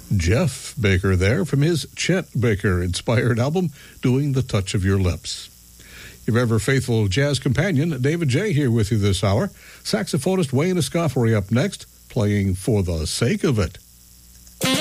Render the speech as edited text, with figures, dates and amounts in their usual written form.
Jeff Baker there from his Chet Baker-inspired album, Doing the Touch of Your Lips. Your ever-faithful jazz companion, David J. here with you this hour. Saxophonist Wayne Escoffery up next, playing For the Sake of It.